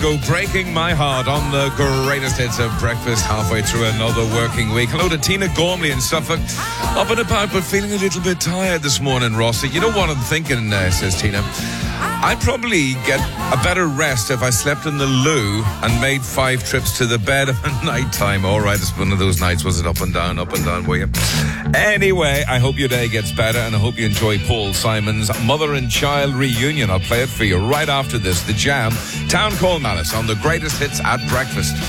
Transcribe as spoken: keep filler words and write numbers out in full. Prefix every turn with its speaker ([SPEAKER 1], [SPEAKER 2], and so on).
[SPEAKER 1] go breaking my heart on the greatest hits of breakfast halfway through another working week. Hello to Tina Gormley in Suffolk. Up and about, but feeling a little bit tired this morning, Rossi. You know what I'm thinking, uh, says Tina. I'd probably get a better rest if I slept in the loo and made five trips to the bed at night time. All right, it's one of those nights, was it up and down, up and down, were you? Anyway, I hope your day gets better, and I hope you enjoy Paul Simon's Mother and Child Reunion. I'll play it for you right after this. The Jam, Town Call Malice on the greatest hits at breakfast.